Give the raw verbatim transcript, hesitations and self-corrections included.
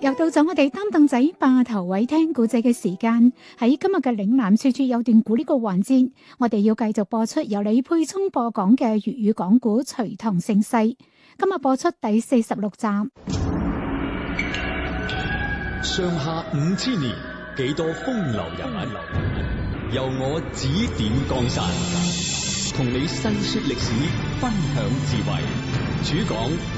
又到咗我哋擔凳仔霸頭位聽故仔嘅時間，喺今日嘅嶺南處處有段古呢個環節，我哋要繼續播出由李佩聰播講嘅粵語講古《隋唐盛世》，今日播出第四十六集。 上下五千年，幾多風流人物，由我指點江山，同你細說歷史，分享智慧。主講